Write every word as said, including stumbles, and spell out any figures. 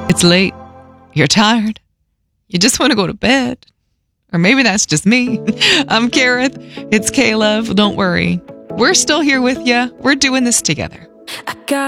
It's late. You're tired. You just want to go to bed. Or maybe that's just me. I'm Kareth. It's K-Love. Don't worry. We're still here with you. We're doing this together. I got